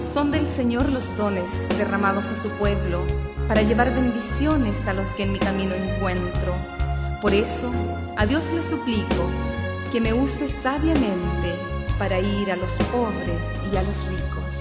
son del Señor los dones derramados a su pueblo, para llevar bendiciones a los que en mi camino encuentro. Por eso, a Dios le suplico que me use sabiamente para ir a los pobres y a los ricos.